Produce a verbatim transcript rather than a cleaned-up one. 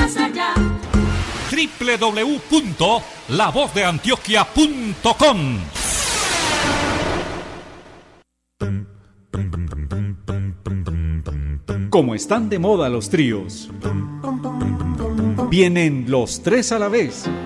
más allá. doble u doble u doble u punto la voz de antioquia punto com. Como están de moda los tríos, vienen los tres a la vez.